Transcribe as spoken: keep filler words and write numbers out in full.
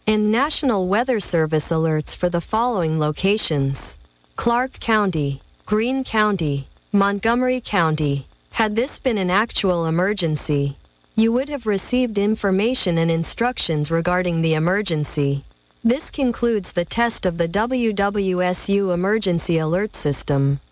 and National Weather Service alerts for the following locations: Clark County, Greene County, Montgomery County. Had this been an actual emergency, you would have received information and instructions regarding the emergency. This concludes the test of the W W S U Emergency Alert System.